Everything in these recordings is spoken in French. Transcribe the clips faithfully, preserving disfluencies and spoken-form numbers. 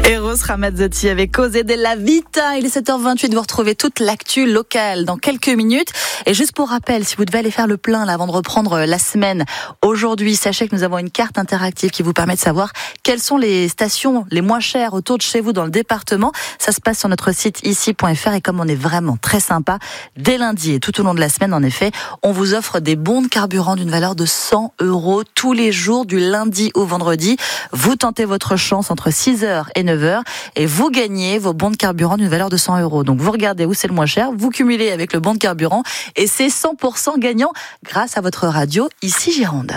Eros Ramazzotti avec Cose della Vita. Il est sept heures vingt-huit, vous retrouvez toute l'actu locale dans quelques minutes. Et juste pour rappel, si vous devez aller faire le plein là, avant de reprendre la semaine, aujourd'hui, sachez que nous avons une carte interactive qui vous permet de savoir quelles sont les stations les moins chères autour de chez vous dans le département. Ça se passe sur notre site ici point f r et comme on est vraiment très sympa, dès lundi et tout au long de la semaine, en effet, on vous offre des bons de carburant d'une valeur de cent euros tous les jours du lundi au vendredi. Vous tentez votre chance entre six heures et neuf heures et vous gagnez vos bons de carburant d'une valeur de cent euros. Donc vous regardez où c'est le moins cher, vous cumulez avec le bon de carburant et c'est cent pour cent gagnant grâce à votre radio ici Gironde.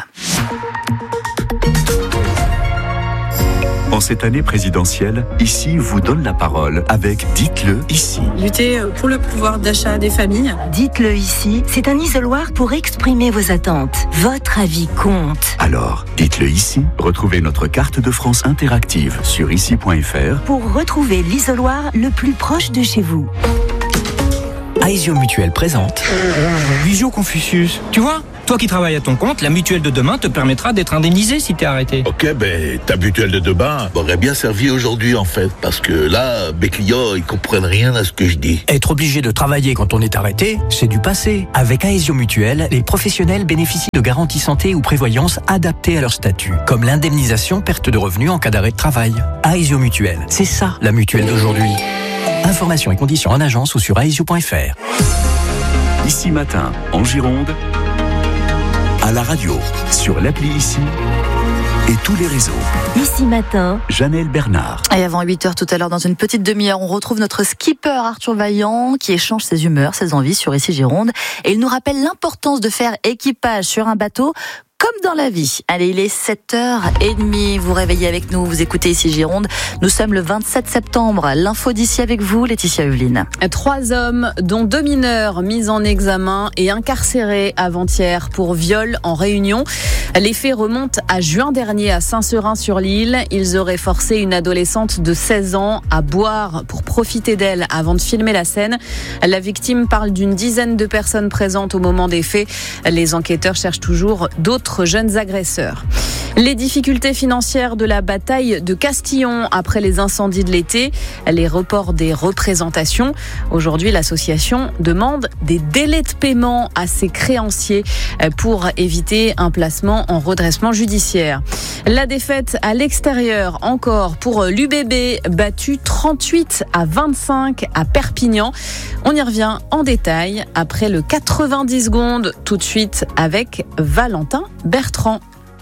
En cette année présidentielle, ici vous donne la parole avec Dites-le ici. Lutter pour le pouvoir d'achat des familles. Dites-le ici, c'est un isoloir pour exprimer vos attentes. Votre avis compte. Alors, dites-le ici. Retrouvez notre carte de France interactive sur ici point f r pour retrouver l'isoloir le plus proche de chez vous. Aesio Mutuelle présente Visio Confucius. Tu vois, toi qui travailles à ton compte, la mutuelle de demain te permettra d'être indemnisé si t'es arrêté. Ok, ben ta mutuelle de demain m'aurait bien servi aujourd'hui en fait, parce que là, mes clients, ils comprennent rien à ce que je dis. Être obligé de travailler quand on est arrêté, c'est du passé. Avec Aesio Mutuelle, les professionnels bénéficient de garanties santé ou prévoyance adaptées à leur statut, comme l'indemnisation perte de revenus en cas d'arrêt de travail. Aesio Mutuelle, c'est ça la mutuelle d'aujourd'hui. Informations et conditions en agence ou sur aesio point f r. Ici matin, en Gironde, à la radio, sur l'appli Ici et tous les réseaux. Ici matin, Janelle Bernard. Et avant huit heures tout à l'heure, dans une petite demi-heure, on retrouve notre skipper Arthur Vaillant qui échange ses humeurs, ses envies sur Ici Gironde. Et il nous rappelle l'importance de faire équipage sur un bateau comme dans la vie. Allez, il est sept heures trente, vous réveillez avec nous, vous écoutez Ici Gironde. Nous sommes le vingt-sept septembre. L'info d'ici avec vous, Laetitia Eveline. Trois hommes, dont deux mineurs, mis en examen et incarcérés avant-hier pour viol en Réunion. Les faits remontent à juin dernier à Saint-Seurin-sur-l'Île. Ils auraient forcé une adolescente de seize ans à boire pour profiter d'elle avant de filmer la scène. La victime parle d'une dizaine de personnes présentes au moment des faits. Les enquêteurs cherchent toujours d'autres jeunes agresseurs. Les difficultés financières de la bataille de Castillon après les incendies de l'été, les reports des représentations. Aujourd'hui, l'association demande des délais de paiement à ses créanciers pour éviter un placement en redressement judiciaire. La défaite à l'extérieur encore pour l'U B B, battu trente-huit à vingt-cinq à Perpignan. On y revient en détail après le quatre-vingt-dix secondes, tout de suite avec Valentin Bertrand.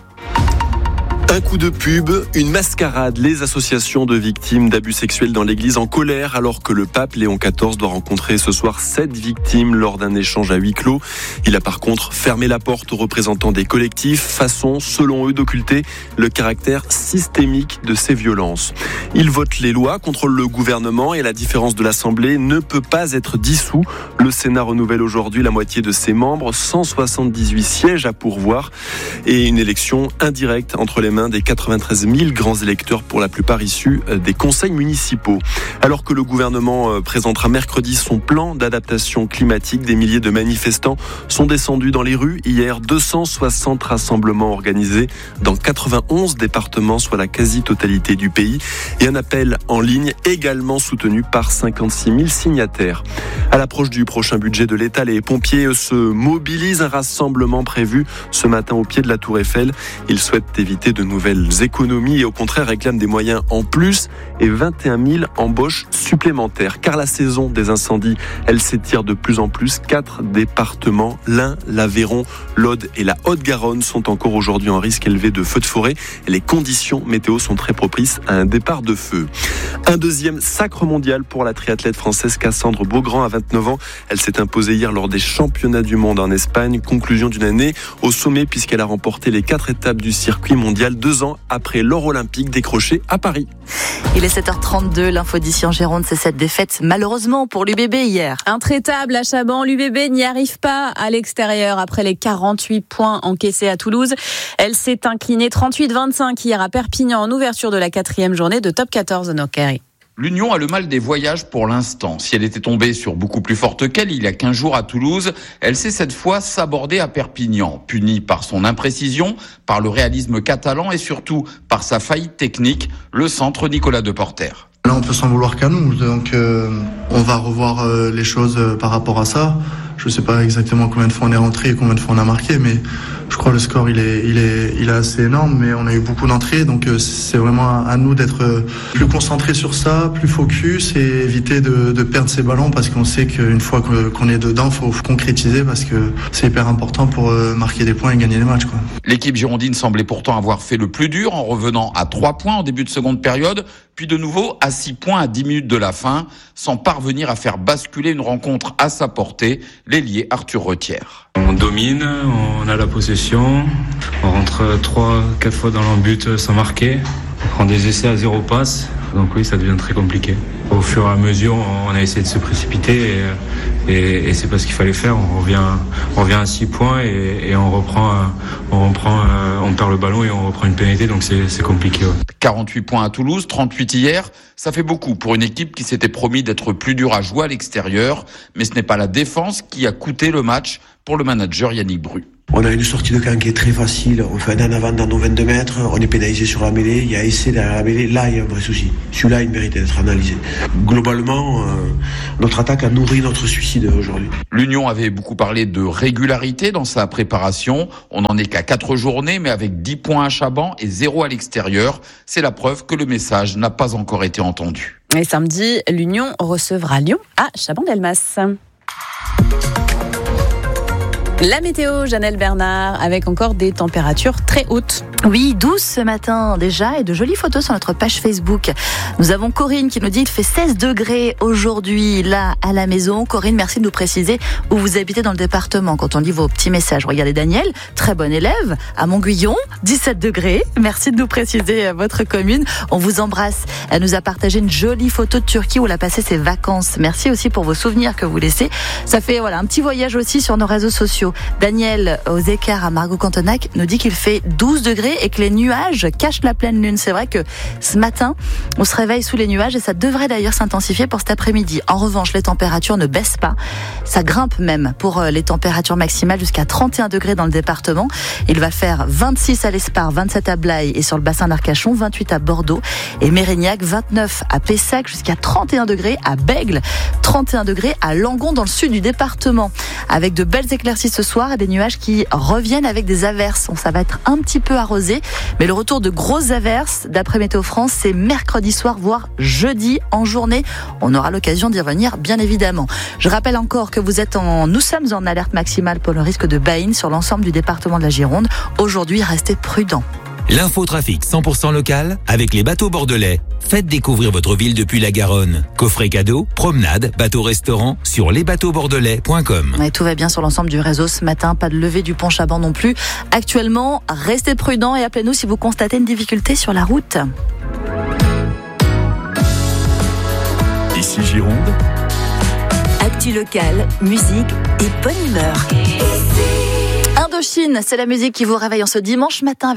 Un coup de pub, une mascarade, les associations de victimes d'abus sexuels dans l'église en colère alors que le pape Léon quatorze doit rencontrer ce soir sept victimes lors d'un échange à huis clos. Il a par contre fermé la porte aux représentants des collectifs, façon selon eux d'occulter le caractère systémique de ces violences. Il vote les lois, contrôle le gouvernement et la différence de l'Assemblée ne peut pas être dissous. Le Sénat renouvelle aujourd'hui la moitié de ses membres, cent soixante-dix-huit sièges à pourvoir et une élection indirecte entre les mains des quatre-vingt-treize mille grands électeurs, pour la plupart issus des conseils municipaux. Alors que le gouvernement présentera mercredi son plan d'adaptation climatique, des milliers de manifestants sont descendus dans les rues. Hier, deux cent soixante rassemblements organisés dans quatre-vingt-onze départements, soit la quasi-totalité du pays, et un appel en ligne également soutenu par cinquante-six mille signataires. À l'approche du prochain budget de l'État, les pompiers se mobilisent. Un rassemblement prévu ce matin au pied de la Tour Eiffel. Ils souhaitent éviter de nouvelles économies et au contraire réclament des moyens en plus et vingt et un mille embauches supplémentaires. Car la saison des incendies, elle s'étire de plus en plus. Quatre départements, l'Ain, l'Aveyron, l'Aude et la Haute-Garonne sont encore aujourd'hui en risque élevé de feux de forêt. Les conditions météo sont très propices à un départ de feu. Un deuxième sacre mondial pour la triathlète française Cassandre Beaugrand à vingt-neuf ans. Elle s'est imposée hier lors des championnats du monde en Espagne. Conclusion d'une année au sommet puisqu'elle a remporté les quatre étapes du circuit mondial deux ans après l'or olympique décroché à Paris. Il est sept heures trente-deux, l'info d'ici en Gironde, c'est cette défaite malheureusement pour l'U B B hier. Intraitable à Chaban, l'U B B n'y arrive pas à l'extérieur après les quarante-huit points encaissés à Toulouse. Elle s'est inclinée trente-huit vingt-cinq hier à Perpignan en ouverture de la quatrième journée de top quatorze de Nokeri. L'Union a le mal des voyages pour l'instant. Si elle était tombée sur beaucoup plus forte qu'elle il y a quinze jours à Toulouse, elle sait cette fois s'aborder à Perpignan, punie par son imprécision, par le réalisme catalan et surtout par sa faillite technique, le centre Nicolas Deporter. Là, on peut s'en vouloir qu'à nous, donc euh, on va revoir euh, les choses euh, par rapport à ça. Je ne sais pas exactement combien de fois on est rentré et combien de fois on a marqué, mais je crois que le score il est, il est, il est assez énorme, mais on a eu beaucoup d'entrées, donc euh, c'est vraiment à nous d'être euh, plus concentrés sur ça, plus focus et éviter de, de perdre ces ballons parce qu'on sait qu'une fois que, qu'on est dedans, il faut concrétiser parce que c'est hyper important pour euh, marquer des points et gagner les matchs, quoi. L'équipe girondine semblait pourtant avoir fait le plus dur en revenant à trois points en début de seconde période, puis de nouveau à six points à dix minutes de la fin, sans parvenir à faire basculer une rencontre à sa portée, l'ailier Arthur Retière. On domine, on a la possession, on rentre trois, quatre fois dans le but sans marquer, on prend des essais à zéro passe, donc oui, ça devient très compliqué. Au fur et à mesure, on a essayé de se précipiter et, et, et c'est pas ce qu'il fallait faire. On revient, on revient à six points et, et on reprend, on reprend, on perd le ballon et on reprend une pénalité, donc c'est, c'est compliqué. Ouais. quarante-huit points à Toulouse, trente-huit hier, ça fait beaucoup pour une équipe qui s'était promis d'être plus dure à jouer à l'extérieur, mais ce n'est pas la défense qui a coûté le match pour le manager Yannick Bru. On a une sortie de camp qui est très facile, on fait un en avant dans nos vingt-deux mètres, on est pénalisé sur la mêlée, il y a essai derrière la mêlée, là il y a un vrai souci. Celui-là il mérite d'être analysé. Globalement, euh, notre attaque a nourri notre suicide aujourd'hui. L'Union avait beaucoup parlé de régularité dans sa préparation, on n'en est qu'à quatre journées mais avec dix points à Chaban et zéro à l'extérieur, c'est la preuve que le message n'a pas encore été entendu. Et samedi, l'Union recevra Lyon à Chaban-Delmas. La météo, Janelle Bernard, avec encore des températures très hautes. Oui, douze ce matin déjà et de jolies photos sur notre page Facebook. Nous avons Corinne qui nous dit qu'il fait seize degrés aujourd'hui là à la maison. Corinne, merci de nous préciser où vous habitez dans le département quand on lit vos petits messages. Regardez Daniel, très bon élève, à Montguillon, dix-sept degrés. Merci de nous préciser votre commune. On vous embrasse. Elle nous a partagé une jolie photo de Turquie où elle a passé ses vacances. Merci aussi pour vos souvenirs que vous laissez. Ça fait voilà un petit voyage aussi sur nos réseaux sociaux. Daniel aux écarts à Margot-Cantonac nous dit qu'il fait douze degrés et que les nuages cachent la pleine lune. C'est vrai que ce matin, on se réveille sous les nuages et ça devrait d'ailleurs s'intensifier pour cet après-midi. En revanche, les températures ne baissent pas. Ça grimpe même pour les températures maximales jusqu'à trente et un degrés dans le département. Il va faire vingt-six à l'Espar, vingt-sept à Blaye et sur le bassin d'Arcachon, vingt-huit à Bordeaux et Mérignac, vingt-neuf à Pessac jusqu'à trente et un degrés à Bègles, trente et un degrés à Langon dans le sud du département. Avec de belles éclaircies ce soir et des nuages qui reviennent avec des averses. Ça va être un petit peu arrosé, mais le retour de grosses averses, d'après Météo France, c'est mercredi soir, voire jeudi en journée. On aura l'occasion d'y revenir, bien évidemment. Je rappelle encore que vous êtes en, nous sommes en alerte maximale pour le risque de baïne sur l'ensemble du département de la Gironde. Aujourd'hui, restez prudents. L'infotrafic cent pour cent local avec les bateaux bordelais. Faites découvrir votre ville depuis la Garonne. Coffret cadeau, promenade, bateau-restaurant sur les bateaux bordelais point com. Et tout va bien sur l'ensemble du réseau ce matin. Pas de levée du pont Chaban non plus. Actuellement, restez prudents et appelez-nous si vous constatez une difficulté sur la route. Ici Gironde. Actu locale, musique et bonne humeur. Indochine, c'est la musique qui vous réveille en ce dimanche matin.